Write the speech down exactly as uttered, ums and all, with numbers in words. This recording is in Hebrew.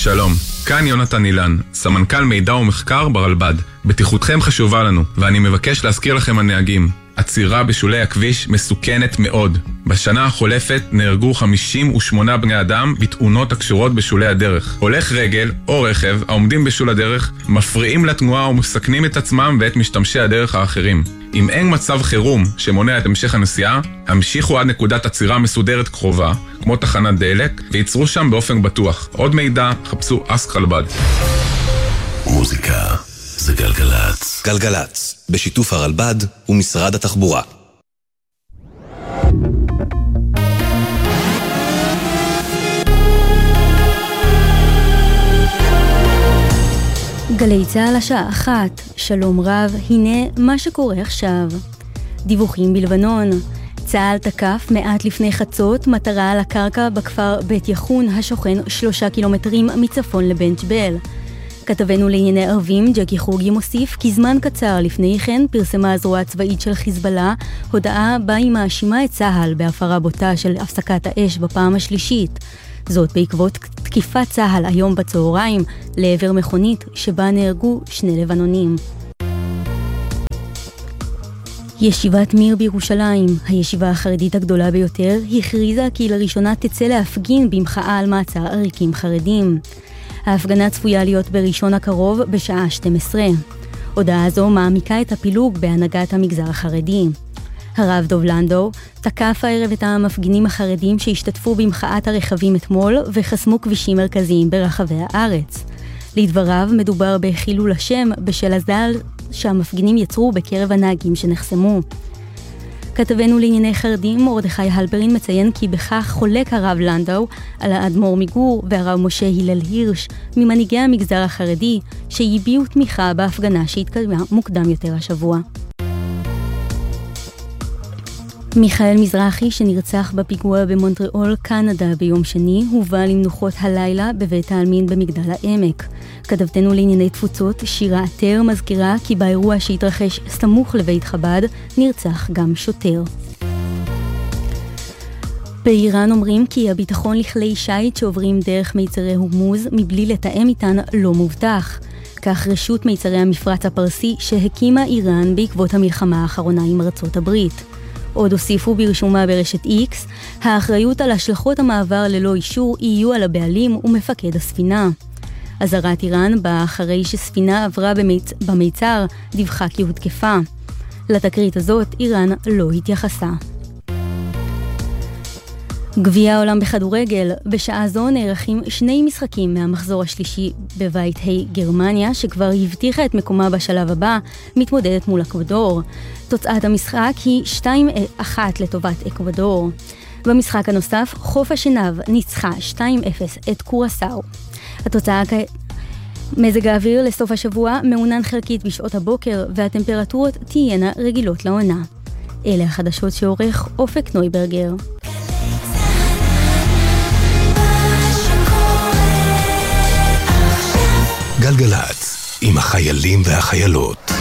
שלום, כאן יונתן אילן, סמנכ"ל מידע ומחקר ברלב"ד. בטיחותכם חשובה לנו, ואני מבקש להזכיר לכם הנהגים. עצירה בשולי הכביש מסוכנת מאוד. בשנה החולפת נהרגו חמישים ושמונה בני אדם בתאונות הקשורות בשולי הדרך. הולך רגל או רכב העומדים בשול הדרך מפריעים לתנועה ומסכנים את עצמם ואת משתמשי הדרך האחרים. אם אין מצב חירום שמונע את המשך הנסיעה, המשיכו עד נקודת עצירה מסודרת קרובה, כמו תחנת דלק, וייצרו שם באופן בטוח. עוד מידע, חפשו אסק רלב"ד. מוזיקה זה גלגלץ. גלגלץ, בשיתוף הרלב"ד ומשרד התחבורה. גלי צהל השעה אחת, שלום רב, הנה מה שקורה עכשיו. דיווחים בלבנון, צהל תקף מעט לפני חצות מטרה על הקרקע בכפר בית יחון השוכן שלושה קילומטרים מצפון לבן ג'בל. כתבנו לענייני ערבים ג'קי חוגי מוסיף כי זמן קצר לפני כן פרסמה הזרוע הצבאית של חיזבאללה הודעה בה היא מאשימה את צהל בהפרה בוטה של הפסקת האש בפעם השלישית. זאת בעקבות תקיפת צהל היום בצהריים לעבר מכונית שבה נהרגו שני לבנונים. ישיבת מיר בירושלים, הישיבה החרדית הגדולה ביותר, הכריזה כי לראשונה תצא להפגין במחאה על מעצר עריקים חרדים. ההפגנה צפויה להיות בראשון הקרוב בשעה שתים עשרה. הודעה זו מעמיקה את הפילוג בהנהגת המגזר החרדי. הרב דוב לנדו תקף הערב את המפגינים החרדים שהשתתפו במחאת הרכבים אתמול וחסמו כבישים מרכזיים ברחבי הארץ. לדבריו מדובר בחילול השם בשל הזעל שהמפגינים יצרו בקרב הנהגים שנחסמו. כתבנו לענייני חרדים מרדכי הלפרין מציין כי בכך חולק הרב לנדאו על האדמו"ר מגור והרב משה הלל הירש ממנהיגי המגזר החרדי שהביעו תמיכה בהפגנה שהתקיימה מוקדם יותר השבוע. מיכאל מזרחי שנרצח בפיגוע במונטריאול, קנדה ביום שני, הובא למנוחות הלילה בבית העלמין במגדל העמק. כתבתנו לענייני תפוצות שירה עטר מזכירה כי באירוע שהתרחש סמוך לבית חב"ד נרצח גם שוטר. באיראן אומרים כי הביטחון לכלי שיט שעוברים דרך מיצרי הורמוז מבלי לתאם איתן לא מובטח. כך רשות מיצרי המפרץ הפרסי שהקימה איראן בעקבות המלחמה האחרונה עם ארצות הברית. עוד הוסיפו ברשומה ברשת איקס, האחריות על השלכות המעבר ללא אישור יהיו על הבעלים ומפקד הספינה. אזהרת איראן באה אחרי שספינה עברה במיצ... במיצר דיווחה כי הותקפה. לתקרית הזאת איראן לא התייחסה. גביע העולם בכדורגל, בשעה זו נערכים שני משחקים מהמחזור השלישי בבית ה' גרמניה, שכבר הבטיחה את מקומה בשלב הבא, מתמודדת מול אקוודור. תוצאת המשחק היא שתיים אחת לטובת אקוודור. במשחק הנוסף, חוף השנהב ניצחה שתיים אפס את קורסאו. התוצאה כ... מזג האוויר לסוף השבוע מעונן חלקית בשעות הבוקר, והטמפרטורות תהיינה רגילות לעונה. אלה החדשות שעורך אופק נויברגר. גלגלץ, עם החיילים והחיילות.